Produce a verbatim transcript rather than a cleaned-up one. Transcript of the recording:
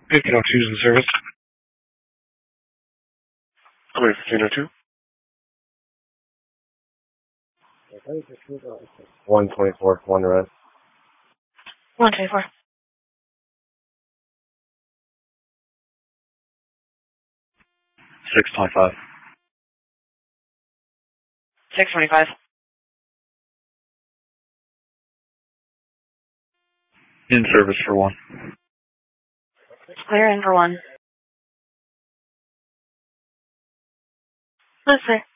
fifteen oh two's in service. Come in, fifteen oh two. one twenty-four, one red. one twenty-four. six twenty-five. six twenty-five. In service for one. Clear in for one. Yes, sir.